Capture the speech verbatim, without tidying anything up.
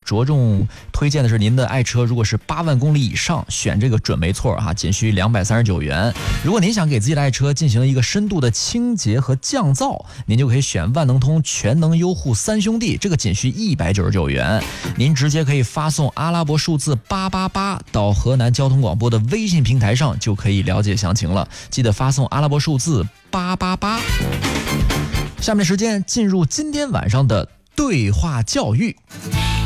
着重推荐的是您的爱车如果是八万公里以上，选这个准没错哈，仅需两百三十九元。如果您想给自己的爱车进行一个深度的清洁和降噪，您就可以选万能通全能优护三兄弟，这个仅需一百九十九元。您直接可以发送阿拉伯数字八八八到河南交通广播的微信平台上，就可以了解详情了。记得发送阿拉伯数字八八八。下面的时间进入今天晚上的对话教育。